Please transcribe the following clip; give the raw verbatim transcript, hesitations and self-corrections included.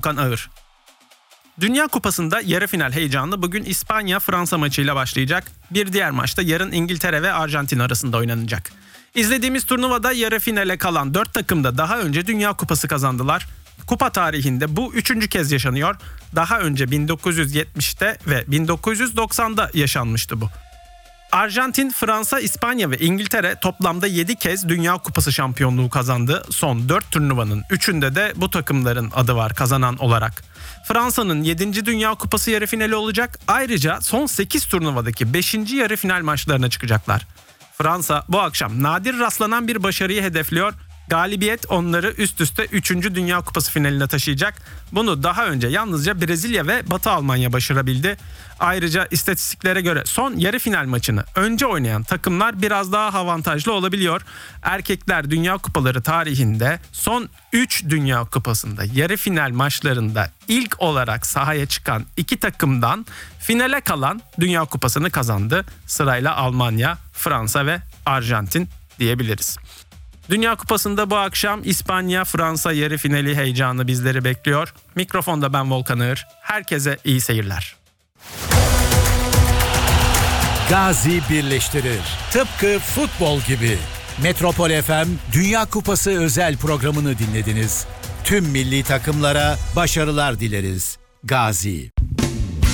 Volkan Ağır. Dünya Kupası'nda yarı final heyecanı bugün İspanya-Fransa maçıyla başlayacak. Bir diğer maçta yarın İngiltere ve Arjantin arasında oynanacak. İzlediğimiz turnuvada yarı finale kalan dört takım da daha önce Dünya Kupası kazandılar. Kupa tarihinde bu üçüncü kez yaşanıyor. Daha önce bin dokuz yüz yetmişte ve bin dokuz yüz doksanda yaşanmıştı bu. Arjantin, Fransa, İspanya ve İngiltere toplamda yedi kez Dünya Kupası şampiyonluğu kazandı. Son dört turnuvanın üçünde de bu takımların adı var kazanan olarak. Fransa'nın yedinci Dünya Kupası yarı finali olacak. Ayrıca son sekiz turnuvadaki beşinci yarı final maçlarına çıkacaklar. Fransa bu akşam nadir rastlanan bir başarıyı hedefliyor. Galibiyet onları üst üste üçüncü Dünya Kupası finaline taşıyacak. Bunu daha önce yalnızca Brezilya ve Batı Almanya başarabildi. Ayrıca istatistiklere göre son yarı final maçını önce oynayan takımlar biraz daha avantajlı olabiliyor. Erkekler Dünya Kupaları tarihinde son üç Dünya Kupası'nda yarı final maçlarında ilk olarak sahaya çıkan iki takımdan finale kalan Dünya Kupası'nı kazandı. Sırayla Almanya, Fransa ve Arjantin diyebiliriz. Dünya Kupası'nda bu akşam İspanya-Fransa yarı finali heyecanı bizleri bekliyor. Mikrofonda ben Volkan Ağır. Herkese iyi seyirler. Gazi birleştirir. Tıpkı futbol gibi. Metropol F M Dünya Kupası özel programını dinlediniz. Tüm milli takımlara başarılar dileriz. Gazi.